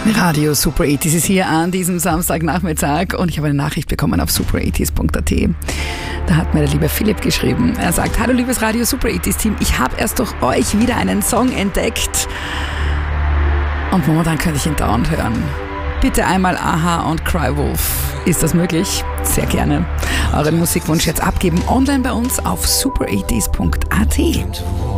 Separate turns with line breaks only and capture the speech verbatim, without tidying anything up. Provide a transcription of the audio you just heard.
Radio Super achtzig ist hier an diesem Samstagnachmittag und ich habe eine Nachricht bekommen auf super achtzig punkt at. Da hat mir der liebe Philipp geschrieben. Er sagt: Hallo liebes Radio Super achtzig Team, ich habe erst durch euch wieder einen Song entdeckt und momentan könnte ich ihn dauernd hören. Bitte einmal Aha und Cry Wolf. Ist das möglich? Sehr gerne. Euren Musikwunsch jetzt abgeben online bei uns auf super achtzig punkt at.